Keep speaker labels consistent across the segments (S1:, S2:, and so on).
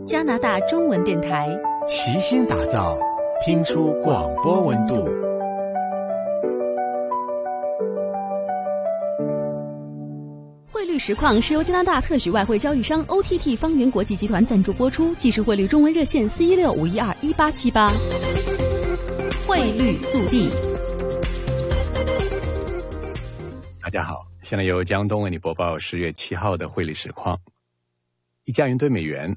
S1: 加拿大中文电台，
S2: 齐心打造，听出广播温度。
S1: 汇率实况是由加拿大特许外汇交易商 OTT 方圆国际集团赞助播出，即时汇率中文热线416-512-1878。汇率速递。
S2: 大家好，现在由江东为你播报10月7号的汇率实况。一加元兑美元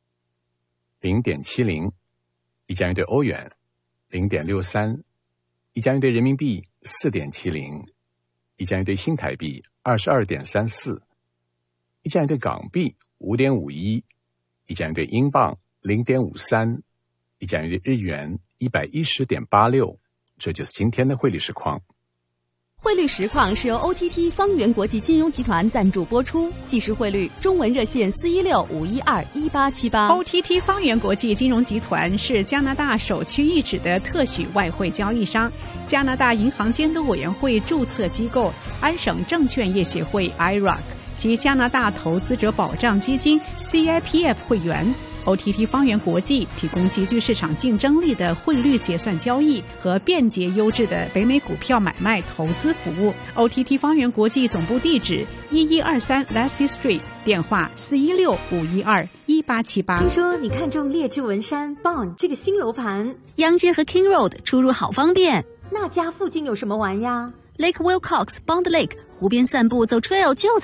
S2: 0.70， 一加元兑欧元 0.63， 一加元兑人民币 4.70， 一加元兑新台币 22.34， 一加元兑港币 5.51， 一加元兑英镑 0.53， 一加元兑日元 110.86。 这就是今天的汇率实况。
S1: 汇率实况是由 OTT 方圆国际金融集团赞助播出，即时汇率中文热线416-512-1878。
S3: OTT 方圆国际金融集团是加拿大首屈一指的特许外汇交易商，加拿大银行监督委员会注册机构，安省证券业协会 IROC 及加拿大投资者保障基金 CIPF 会员。OTT 方圆国际提供极具市场竞争力的汇率结算交易和便捷优质的北美股票买卖投资服务。OTT 方圆国际总部地址1123 Lassie Street， 电话416-512-1878。
S4: 听说你看中列治文山 Bond 这个新楼盘，
S1: 央街和 King Road 出入好方便。
S4: 那家附近有什么玩呀？
S1: Lake Wilcox Bond Lake 湖边散步走 trail就